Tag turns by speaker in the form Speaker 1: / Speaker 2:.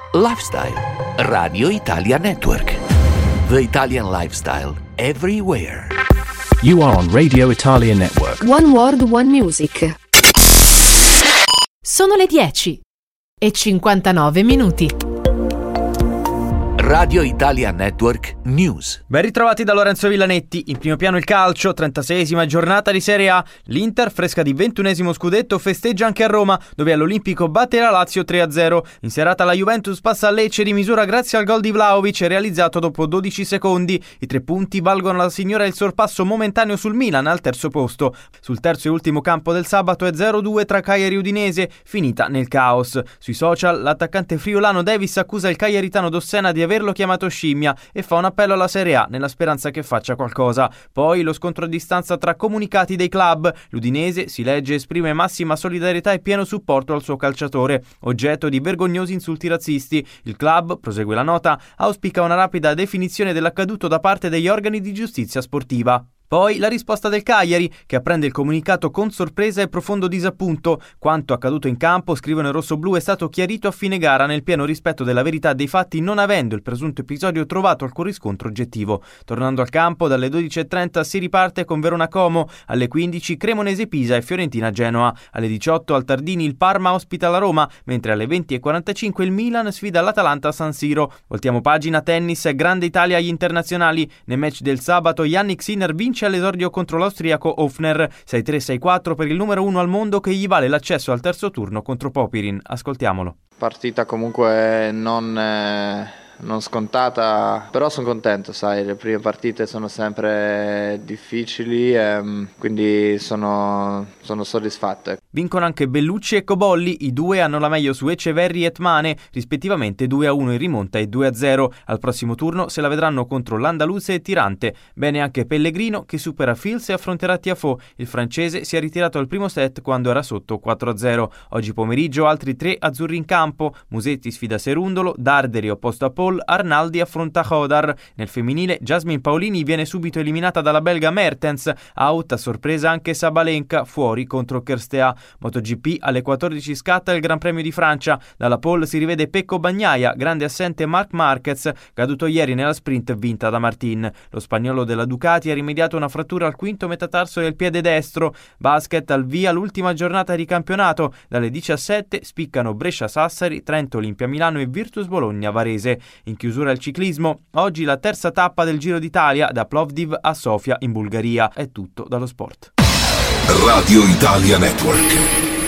Speaker 1: Lifestyle. Radio Italia Network. The Italian lifestyle everywhere.
Speaker 2: You are on Radio Italia Network.
Speaker 3: One World, One Music.
Speaker 4: Sono le 10:59.
Speaker 1: Radio Italia Network News.
Speaker 5: Ben ritrovati da Lorenzo Villanetti. In primo piano il calcio, 36esima giornata di Serie A. L'Inter, fresca di 21esimo scudetto, festeggia anche a Roma, dove all'Olimpico batte la Lazio 3-0. In serata la Juventus passa a Lecce di misura grazie al gol di Vlahovic realizzato dopo 12 secondi. I 3 punti valgono alla signora il sorpasso momentaneo sul Milan al terzo posto. Sul terzo e ultimo campo del sabato è 0-2 tra Cagliari e Udinese, finita nel caos. Sui social l'attaccante friulano Davis accusa il cagliaritano Dossena di averlo chiamato scimmia e fa un appello alla Serie A nella speranza che faccia qualcosa. Poi lo scontro a distanza tra comunicati dei club. L'Udinese, si legge, esprime massima solidarietà e pieno supporto al suo calciatore, oggetto di vergognosi insulti razzisti. Il club, prosegue la nota, auspica una rapida definizione dell'accaduto da parte degli organi di giustizia sportiva. Poi la risposta del Cagliari, che apprende il comunicato con sorpresa e profondo disappunto. Quanto accaduto in campo, scrivono i rossoblù, è stato chiarito a fine gara nel pieno rispetto della verità dei fatti, non avendo il presunto episodio trovato alcun riscontro oggettivo. Tornando al campo, dalle 12:30 si riparte con Verona Como, alle 15 Cremonese Pisa e Fiorentina Genoa, alle 18 al Tardini il Parma ospita la Roma, mentre alle 20:45 il Milan sfida l'Atalanta a San Siro. Voltiamo pagina, tennis, grande Italia agli internazionali. Nel match del sabato Jannik Sinner vince all'esordio contro l'austriaco Hofner 6-3-6-4 per il numero 1 al mondo, che gli vale l'accesso al terzo turno contro Popirin. Ascoltiamolo.
Speaker 6: Partita comunque non scontata, però sono contento, sai, le prime partite sono sempre difficili, quindi sono soddisfatto.
Speaker 5: Vincono anche Bellucci e Cobolli, i due hanno la meglio su Eceverri e Tmane, rispettivamente 2-1 in rimonta e 2-0. Al prossimo turno se la vedranno contro l'Andaluse e Tirante. Bene anche Pellegrino, che supera Fils e affronterà Tiafoe. Il francese si è ritirato al primo set quando era sotto 4-0. Oggi pomeriggio altri 3 azzurri in campo. Musetti sfida Serundolo, Darderi opposto a Paul, Arnaldi affronta Hodar. Nel femminile Jasmine Paolini viene subito eliminata dalla belga Mertens, out a sorpresa anche Sabalenka, fuori contro Kerstea. MotoGP alle 14 scatta il Gran Premio di Francia. Dalla pole si rivede Pecco Bagnaia, grande assente Marc Marquez, caduto ieri nella sprint vinta da Martin. Lo spagnolo della Ducati ha rimediato una frattura al quinto metatarso del piede destro. Basket, al via l'ultima giornata di campionato. Dalle 17 spiccano Brescia Sassari, Trento Olimpia Milano e Virtus Bologna Varese. In chiusura il ciclismo, oggi la terza tappa del Giro d'Italia da Plovdiv a Sofia in Bulgaria. È tutto dallo sport.
Speaker 7: Radio Italia Network.